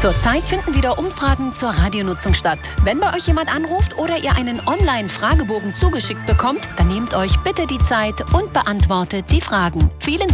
Zurzeit finden wieder Umfragen zur Radionutzung statt. Wenn bei euch jemand anruft oder ihr einen Online-Fragebogen zugeschickt bekommt, dann nehmt euch bitte die Zeit und beantwortet die Fragen. Vielen Dank.